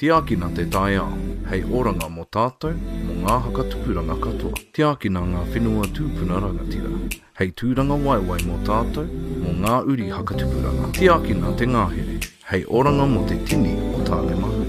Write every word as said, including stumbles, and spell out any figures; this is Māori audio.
Tiakina te tae ao, hei oranga mo tātou, mo ngā hakatupuranga katoa. Tiakina ngā whenua tūpuna rangatira, hei tūranga waiwai mo tātou, mo ngā uri hakatupuranga. Tiakina te ngāhere, hei oranga mo te tini o tālema.